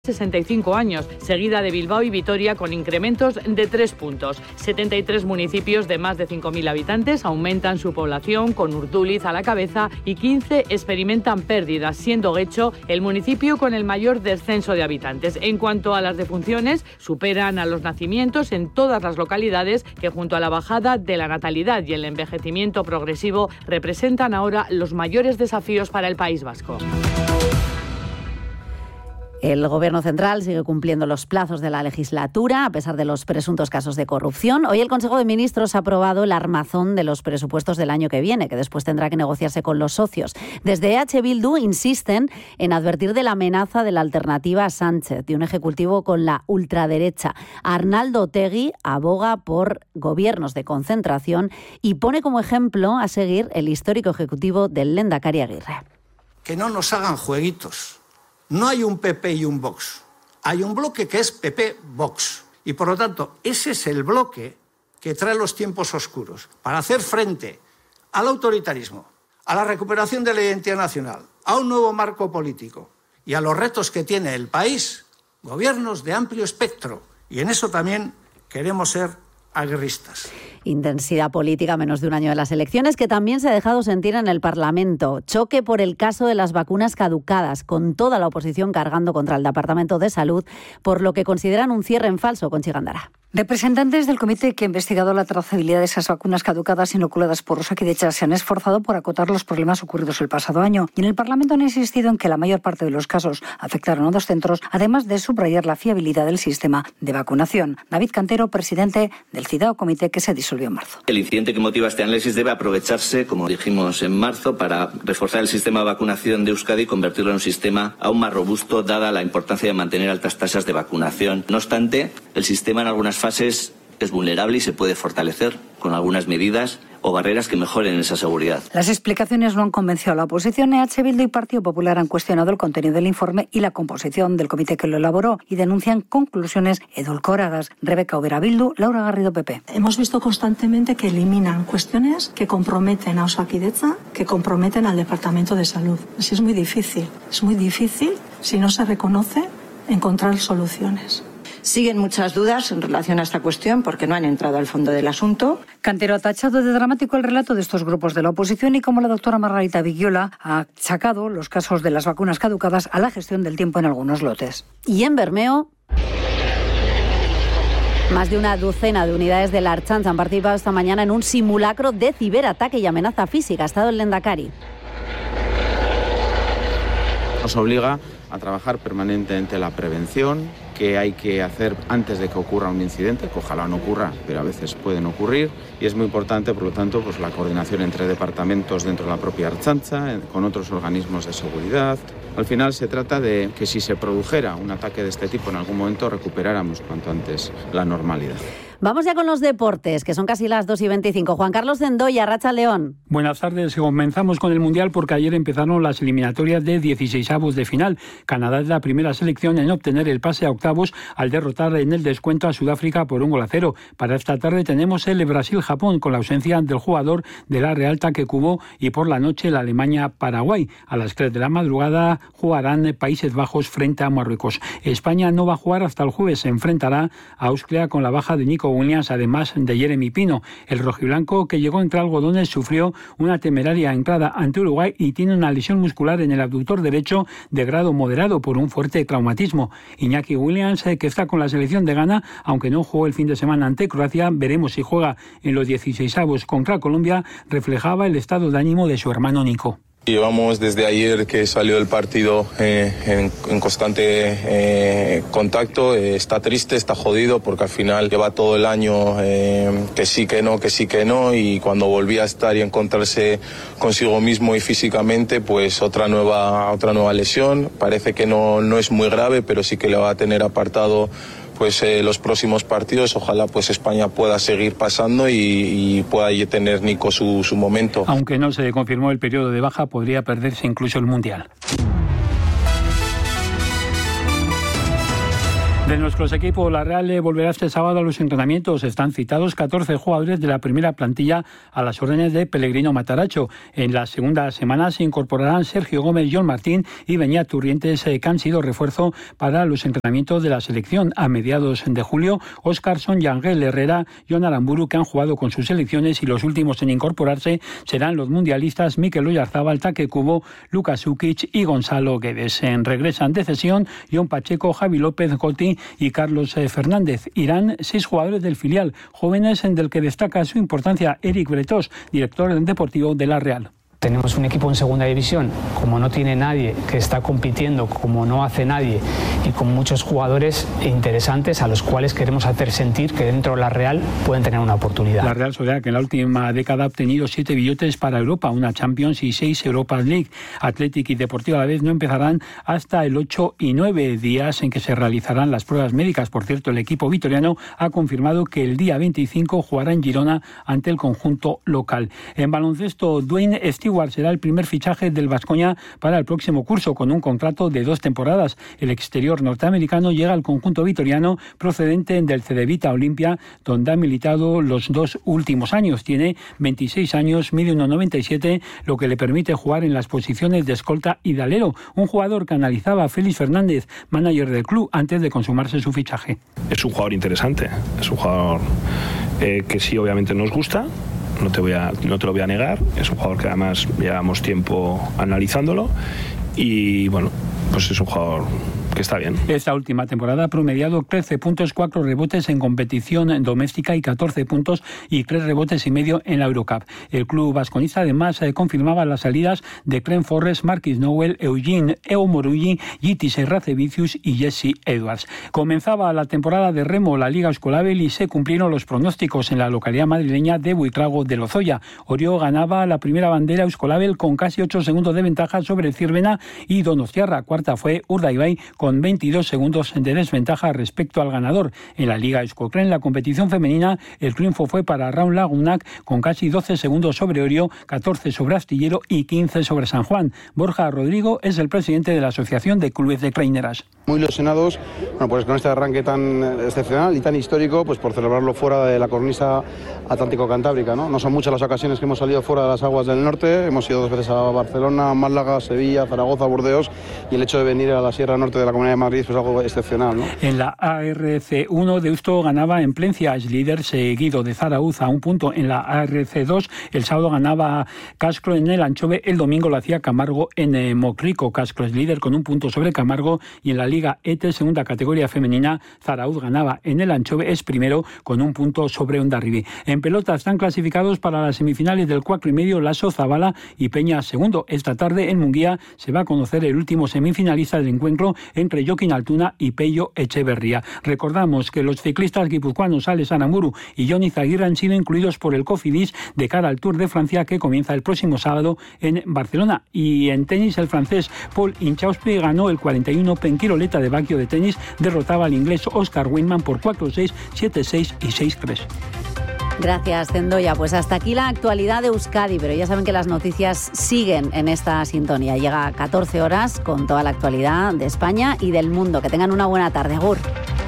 65 años, seguida de Bilbao y Vitoria con incrementos de 3 puntos. 73 municipios de más de 5.000 habitantes aumentan su población con Urduliz a la cabeza y 15 experimentan pérdidas, siendo Guecho el municipio con el mayor descenso de habitantes. En cuanto a las defunciones, superan a los nacimientos en todas las localidades que junto a la bajada de la natalidad y el envejecimiento progresivo representan ahora los mayores desafíos para el País Vasco. El Gobierno central sigue cumpliendo los plazos de la legislatura, a pesar de los presuntos casos de corrupción. Hoy el Consejo de Ministros ha aprobado el armazón de los presupuestos del año que viene, que después tendrá que negociarse con los socios. Desde EH Bildu insisten en advertir de la amenaza de la alternativa a Sánchez, de un ejecutivo con la ultraderecha. Arnaldo Otegi aboga por gobiernos de concentración y pone como ejemplo a seguir el histórico ejecutivo del Lehendakari Aguirre. Que no nos hagan jueguitos. No hay un PP y un Vox. Hay un bloque que es PP-Vox. Y por lo tanto, ese es el bloque que trae los tiempos oscuros para hacer frente al autoritarismo, a la recuperación de la identidad nacional, a un nuevo marco político y a los retos que tiene el país, gobiernos de amplio espectro. Y en eso también queremos ser aguerristas. Intensidad política a menos de un año de las elecciones, que también se ha dejado sentir en el Parlamento. Choque por el caso de las vacunas caducadas, con toda la oposición cargando contra el Departamento de Salud, por lo que consideran un cierre en falso. Conchi Gándara. Representantes del comité que ha investigado la trazabilidad de esas vacunas caducadas inoculadas por Osakidetza se han esforzado por acotar los problemas ocurridos el pasado año, y en el Parlamento han insistido en que la mayor parte de los casos afectaron a 2 centros, además de subrayar la fiabilidad del sistema de vacunación. David Cantero, presidente del citado comité que se disolvió en marzo. El incidente que motiva este análisis debe aprovecharse, como dijimos en marzo, para reforzar el sistema de vacunación de Euskadi y convertirlo en un sistema aún más robusto, dada la importancia de mantener altas tasas de vacunación. No obstante, el sistema en algunas fases es vulnerable y se puede fortalecer con algunas medidas o barreras que mejoren esa seguridad. Las explicaciones no han convencido a la oposición. EH Bildu y Partido Popular han cuestionado el contenido del informe y la composición del comité que lo elaboró y denuncian conclusiones edulcoradas. Rebeca Ubera, Bildu, Laura Garrido, PP. Hemos visto constantemente que eliminan cuestiones que comprometen a Osakidetza, que comprometen al Departamento de Salud. Así es muy difícil, si no se reconoce, encontrar soluciones. Siguen muchas dudas en relación a esta cuestión porque no han entrado al fondo del asunto. Cantero ha tachado de dramático el relato de estos grupos de la oposición y como la doctora Margarita Vigiola ha achacado los casos de las vacunas caducadas a la gestión del tiempo en algunos lotes. Y en Bermeo, más de una docena de unidades de la Ertzaintza han participado esta mañana en un simulacro de ciberataque y amenaza física. Ha estado el Lehendakari. Nos obliga a trabajar permanentemente la prevención, que hay que hacer antes de que ocurra un incidente, que ojalá no ocurra, pero a veces pueden ocurrir, y es muy importante, por lo tanto, pues la coordinación entre departamentos dentro de la propia Ertzaintza, con otros organismos de seguridad. Al final se trata de que si se produjera un ataque de este tipo en algún momento, recuperáramos cuanto antes la normalidad. Vamos ya con los deportes, que son casi las 2:25. Juan Carlos Zendoya, Racha León. Buenas tardes. Comenzamos con el Mundial porque ayer empezaron las eliminatorias de 16avos de final. Canadá es la primera selección en obtener el pase a octavos al derrotar en el descuento a Sudáfrica por 1-0. Para esta tarde tenemos el Brasil-Japón con la ausencia del jugador de la Real Takekubo y por la noche la Alemania-Paraguay. A las 3 de la madrugada jugarán Países Bajos frente a Marruecos. España no va a jugar hasta el jueves. Se enfrentará a Austria con la baja de Nico Williams, además de Jeremy Pino. El rojiblanco, que llegó entre algodones, sufrió una temeraria entrada ante Uruguay y tiene una lesión muscular en el abductor derecho de grado moderado por un fuerte traumatismo. Iñaki Williams, que está con la selección de Ghana, aunque no jugó el fin de semana ante Croacia, veremos si juega en los 16avos contra Colombia, reflejaba el estado de ánimo de su hermano Nico. Llevamos desde ayer que salió el partido en constante contacto. Está triste, está jodido porque al final lleva todo el año que sí, que no, y cuando volvía a estar y encontrarse consigo mismo y físicamente, pues otra nueva lesión. Parece que no es muy grave, pero sí que le va a tener apartado pues los próximos partidos. Ojalá pues España pueda seguir pasando y pueda tener Nico su momento. Aunque no se confirmó el periodo de baja, podría perderse incluso el Mundial. De nuestros equipos, la Real volverá este sábado a los entrenamientos. Están citados 14 jugadores de la primera plantilla a las órdenes de Pellegrino Matarazzo. En la segunda semana se incorporarán Sergio Gómez, John Martín y Beñat Turrientes, que han sido refuerzo para los entrenamientos de la selección. A mediados de julio, Óscarson, Yangel Herrera, Jon Aramburu, que han jugado con sus selecciones, y los últimos en incorporarse serán los mundialistas Mikel Oyarzabal, Take Kubo, Luka Sukic y Gonzalo Guedes. Regresan de cesión Jon Pacheco, Javi López, Goti y Carlos Fernández. Irán 6 jugadores del filial, jóvenes, del que destaca su importancia Eric Bretos, director deportivo de la Real. Tenemos un equipo en segunda división, como no tiene nadie, que está compitiendo como no hace nadie, y con muchos jugadores interesantes a los cuales queremos hacer sentir que dentro de la Real pueden tener una oportunidad. La Real Sociedad, que en la última década ha obtenido 7 billetes para Europa, una Champions y 6 Europa League. Athletic y Deportivo Alavés no empezarán hasta el 8 y 9 días en que se realizarán las pruebas médicas. Por cierto, el equipo vitoriano ha confirmado que el día 25 jugará en Girona ante el conjunto local. En baloncesto, Dwayne Stewart será el primer fichaje del Baskonia para el próximo curso, con un contrato de 2 temporadas. El exterior norteamericano llega al conjunto vitoriano procedente del Cedevita Olimpia, donde ha militado los 2 últimos años. Tiene 26 años, mide 1,97, lo que le permite jugar en las posiciones de escolta y de alero. Un jugador que analizaba a Félix Fernández, manager del club, antes de consumarse su fichaje. Es un jugador interesante, es un jugador que sí, obviamente nos gusta. No te lo voy a negar, es un jugador que además llevamos tiempo analizándolo y bueno, pues es un jugador que está bien. Esta última temporada ha promediado 13 puntos, 4 rebotes en competición doméstica y 14 puntos y 3 rebotes y medio en la Eurocup. El club vasconista además confirmaba las salidas de Clem Forrest, Marquis Nowell, Eugene Eomorulli, Gitis Racevicius y Jesse Edwards. Comenzaba la temporada de remo, la Liga Euskolabel, y se cumplieron los pronósticos en la localidad madrileña de Buitrago de Lozoya. Orió ganaba la primera bandera Euskolabel con casi 8 segundos de ventaja sobre Zirvena y Donostiarra. Cuarta fue Urdaibai con 22 segundos de desventaja respecto al ganador. En la Liga Euskotren, la competición femenina, el triunfo fue para Raun Lagunak con casi 12 segundos sobre Orio, 14 sobre Astillero y 15 sobre San Juan. Borja Rodrigo es el presidente de la Asociación de Clubes de Traineras. Muy ilusionados, pues con este arranque tan excepcional y tan histórico, pues por celebrarlo fuera de la cornisa atlántico-cantábrica, ¿no? No son muchas las ocasiones que hemos salido fuera de las aguas del norte. Hemos ido 2 veces a Barcelona, Málaga, Sevilla, Zaragoza, Burdeos, y el hecho de venir a la Sierra Norte de la Comunidad de Madrid es algo excepcional, ¿no? En la ARC1, Deusto ganaba en Plencia, es líder, seguido de Zarauz a 1 punto. En la ARC2, el sábado ganaba Cascro en el Anchove, el domingo lo hacía Camargo en Mocrico. Cascro es líder con 1 punto sobre Camargo, y en la Liga ETE, segunda categoría femenina, Zarauz ganaba en el Anchove, es primero con 1 punto sobre Hondarribí. En pelota están clasificados para las semifinales del 4 y medio Lasso, Zabala y Peña segundo. Esta tarde en Munguía se va a conocer el último semifinalista del encuentro entre Joaquín Altuna y Pello Echeverría. Recordamos que los ciclistas guipuzcoanos Alex Aramburu y Jon Izaguirre han sido incluidos por el Cofidis de cara al Tour de Francia, que comienza el próximo sábado en Barcelona. Y en tenis, el francés Paul Inchauspe ganó el 41 Penquiroleta de Baquio de tenis, derrotaba al inglés Oscar Wingman por 4-6, 7-6 y 6-3. Gracias, Zendoya. Pues hasta aquí la actualidad de Euskadi, pero ya saben que las noticias siguen en esta sintonía. Llega a 14 horas con toda la actualidad de España y del mundo. Que tengan una buena tarde. Agur.